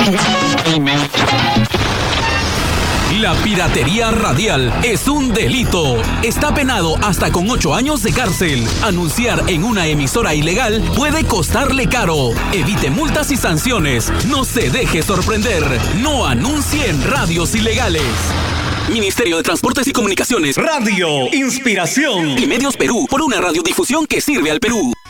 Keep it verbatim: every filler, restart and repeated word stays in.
La piratería radial es un delito. Está penado hasta con ocho años de cárcel. Anunciar en una emisora ilegal puede costarle caro. Evite multas y sanciones. No se deje sorprender. No anuncie en radios ilegales. Ministerio de Transportes y Comunicaciones. Radio Inspiración Y Medios Perú, por una radiodifusión que sirve al Perú.